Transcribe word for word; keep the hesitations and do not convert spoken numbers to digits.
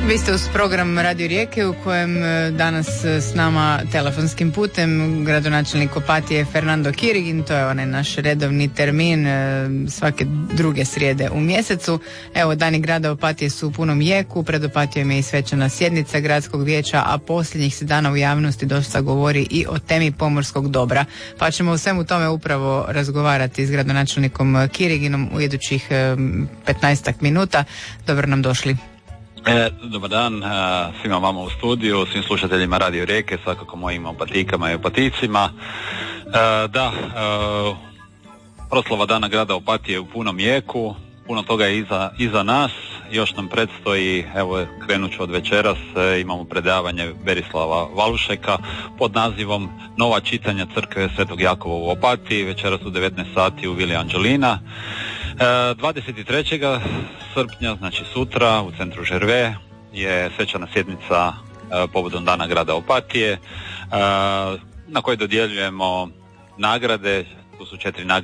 Vi ste uz program Radio Rijeke u kojem danas s nama telefonskim putem gradonačelnik Opatije Fernando Kirigin. To je onaj naš redovni termin svake druge srijede u mjesecu. Evo, dani grada Opatije su u punom jeku, pred Opatijom je i svečana sjednica gradskog vijeća, a posljednjih se dana u javnosti dosta govori i o temi pomorskog dobra. Pa ćemo u svemu tome upravo razgovarati s gradonačelnikom Kiriginom u idućih petnaestak minuta. Dobro nam došli. E, dobar dan e, svima vama u studiju, svim slušateljima Radio Rijeke, svakako mojim opatikama i opaticima. E, da, e, proslava Dana grada Opatije u punom jeku, puno toga je iza, iza nas, još nam predstoji, evo krenut ću od večeras, e, imamo predavanje Berislava Valušeka pod nazivom Nova čitanja crkve Svetog Jakova u Opatiji, večeras u devetnaest sati u Vili Anđelina. dvadeset trećeg srpnja, znači sutra, u centru Žerve je svečana sjednica e, povodom Dana grada Opatije, e, na kojoj dodjeljujemo nagrade. Tu su četiri nagrade